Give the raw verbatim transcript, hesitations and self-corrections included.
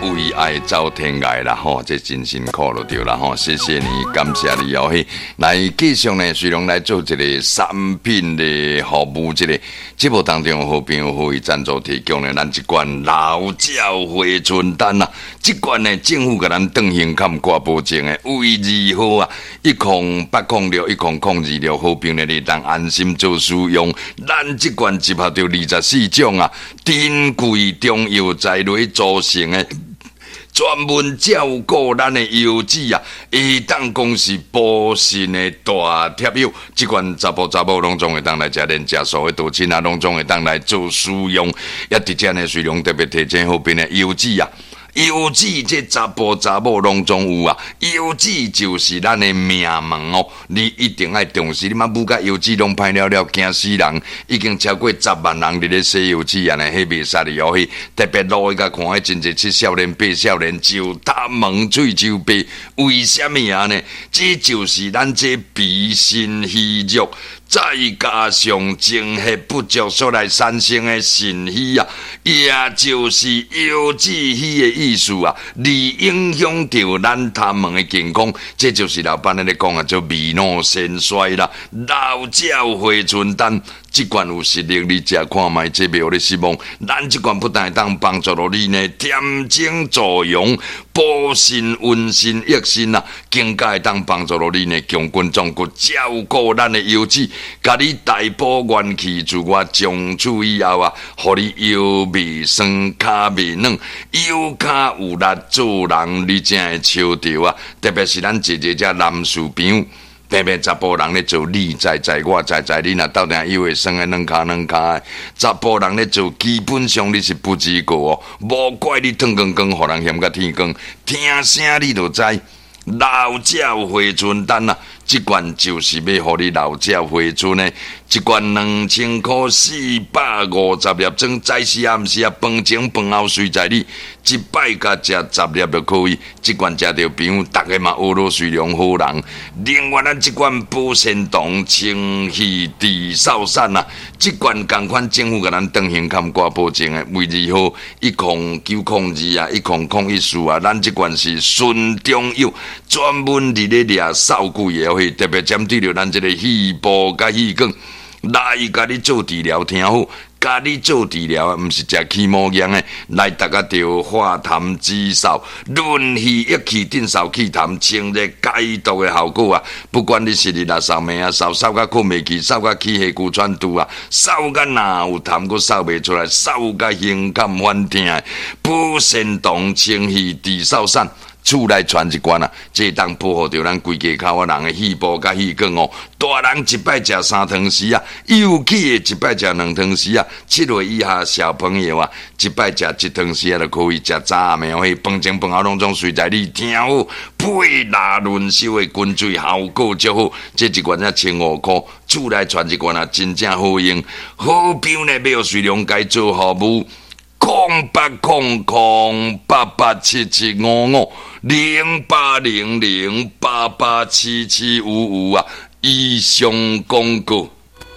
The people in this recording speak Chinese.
为爱走天涯啦吼，这真辛苦了对啦吼，谢谢你，感谢你哦嘿。来继续呢，随龙来做一个产品的服务，这个节目当中好朋友可以赞助提供呢，咱一罐老鸟回春丹呐，这罐呢政府给咱登行看挂保证的，为二号啊，一空八空六，一空空二六，好朋友你当安心做使用，咱这罐集合到二十四种啊，珍贵中药材类组成的。专门照顾咱的油脂啊，会当讲是补肾的大贴药。这款查甫查某拢总会当来食，连食素的多亲啊，拢总会当来做使用。也伫遮呢，随龙特别提醒后边的油脂啊。油脂这查甫查某拢总有啊，油脂就是咱的命门哦，你一定要重视。你妈母甲油脂拢歹了了，惊死人，已经超过十万人伫咧洗油脂啊，呢，迄袂使哩哦，迄特别路伊甲看迄真侪七少年八少年就他蒙嘴就白，为什么啊呢？这就是咱这鼻肾虚弱。再加上精血不足所来产生的肾虚啊，也就是油脂虚的意思啊，而影响到咱他们的健康，这就是老板咧讲啊，叫味浓肾衰啦，老鸟回春丹。这罐有实力，你食看卖，这袂互你失望。咱这罐不但会当帮助到你呢，添精助阳、补肾、温肾、益肾啊，更加会当帮助到你呢，强筋壮骨，照顾咱的油脂，甲你大补元气，自我将处以后啊，互你腰袂酸、骹袂软，腰骹有力做人，你才会笑着啊！特别是咱姐姐这男士朋友。偏偏查甫人咧做，你在在我在在，你若斗阵腰会酸的，软骹软骹的。查甫人咧做，基本上你是不知过哦，无怪你汤光光，互人嫌甲天光，听声你就知。老鸟回春丹啊，这罐就是要互你老鸟回春的。一罐两千块，四百五十粒装，早时暗时啊，饭前饭后随在你，一摆甲食十粒就可以。这罐食着朋友，大家嘛学罗水良好人。另外，咱这罐保肾糖、清气治少散啊，这罐同款政府甲咱登行看挂保证的，为二号一空九空二啊，一空空一四啊，咱这罐是纯中药，专门伫咧掠扫鬼的，会特别针对着咱这个细胞甲细管。来甲你做治疗，听好，甲你做治疗啊，毋是食起毛样的。来，大家着化痰止嗽、润气益气、镇嗽气痰、清热解毒的效果啊！不管你是你若扫面啊，扫扫甲困袂去，扫甲气血骨喘肚啊，扫甲哪有痰佫扫袂出来，扫甲胸感反痛，补肾糖、清气治少散。厝内传一罐啊，这当保护着咱规家口啊人的细胞甲细管哦。大人一摆食三汤匙啊，幼气的一摆食两汤匙啊。七岁以下小朋友啊，一摆食一汤匙啊就可以食早暗暝迄饭前饭后拢总随在你听好，配拿润收的滚水效果就好。这一罐才千五块，厝内传一罐啊，真正好用。好标呢，要随良该做服务。空八空空八八七七五五零八零零八八七七五五啊！以上广告。